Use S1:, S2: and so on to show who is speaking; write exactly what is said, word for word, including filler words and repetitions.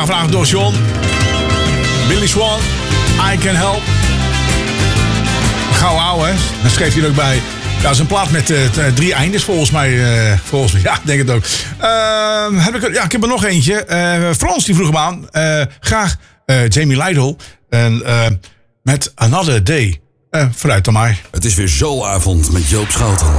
S1: Aangevraagd door John. Billy Swan. I Can Help. Gauw ouwe, hè. Dan schreef hij er ook bij. Ja, dat is een plaat met uh, drie eindes volgens mij. Uh, volgens mij, ja, denk het ook. Uh, heb ik, ja, ik heb er nog eentje. Uh, Frans die vroeg hem aan. Uh, graag uh, Jamie Lidl. En uh, met Another Day. Uh, vooruit dan maar.
S2: Het is weer Zoolavond met Joop Schouten.